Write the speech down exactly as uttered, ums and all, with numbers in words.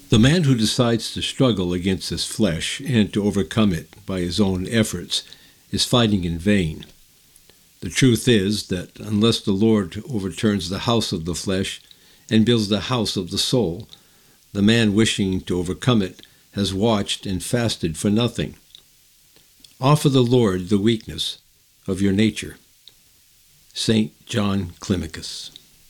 The man who decides to struggle against his flesh and to overcome it by his own efforts is fighting in vain. The truth is that unless the Lord overturns the house of the flesh and builds the house of the soul, the man wishing to overcome it has watched and fasted for nothing. Offer the Lord the weakness of your nature. Saint John Climacus.